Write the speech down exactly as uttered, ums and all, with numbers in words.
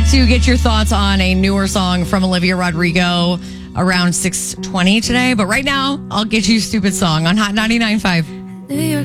to get your thoughts on a newer song from Olivia Rodrigo around six twenty today. But right now, I'll get you a stupid song on Hot ninety-nine point five.